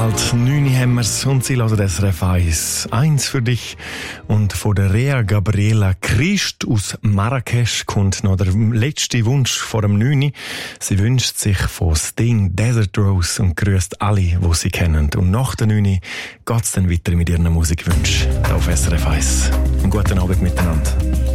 bald 9 haben wir's und sie hören das SRF 1. Eins für dich. Und von der Rea Gabriela Christ aus Marrakesch kommt noch der letzte Wunsch vor dem 9. Sie wünscht sich von Sting Desert Rose und grüßt alle, die sie kennen. Und nach der 9 geht's dann weiter mit ihren Musikwünschen. Hier auf SRF 1. Einen guten Abend miteinander.